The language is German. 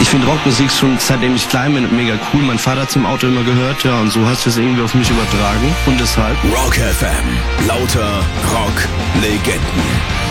Ich finde Rockmusik schon seitdem ich klein bin mega cool. Mein Vater hat zum Auto immer gehört, ja, und so hast du es irgendwie auf mich übertragen. Und deshalb Rock FM. Lauter Rock-Legenden.